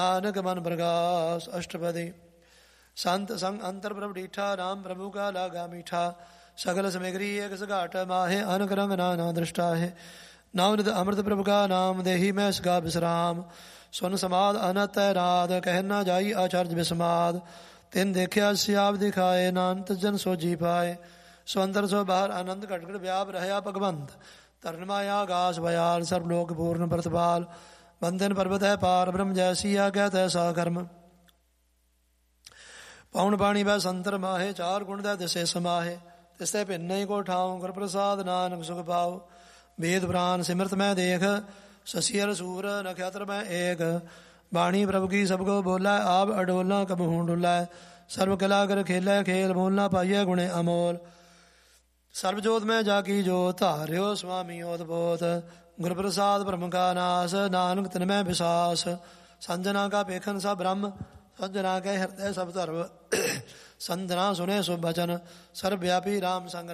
नानक मन प्रकाश अष्टपदी। संत संग अंतर प्रभु डीठा, राम प्रभु का लागा मीठा। सगल समेगरी एक सघाट माहे, अनक रंग नाना दृष्टा है। नाम अमृत प्रभु का नाम, देही मैं सगा विश्राम। सुन समाद अनत राध, कहना जाई आचार्य विस्माद। तिन देखिया सियाब दिखाए, नानत जन सो जी पाए। सो अंतर सो बाहर आनंद घटघट व्याप रहया भगवंत। तरण माया आकाश भयाल, सर्वलोक पूर्ण प्रतिपाल। बंधन पर्वत है पार ब्रह्म, जैसी आज्ञा तैसा कर्म। पौन पाणी वह संतर माहे, चार गुण दै दिसे समाहे। तिसते भिन्न ही को ठाऊं, गुर प्रसाद नानक सुख पाओ। वेद पुराण सिमरत मैं देख, शशियर सूर नक्षत्र मैं एक। बाणी प्रभु की सबको बोला, आप अडोला कबहू डुला। सर्व कला कर खेलै खेल, मोल ना पाइय गुणे अमोल। सर्वजोत में जाकी जोत, हार्यो स्वामी ओत बोत। गुर प्रसाद ब्रह्म का नाश, नानक तिन में विश्वास। संजना का पेखन सब ब्रह्म, संजना के हृदय सब धर्म। संजना सुने शुभ वचन, सर्वव्यापी राम संग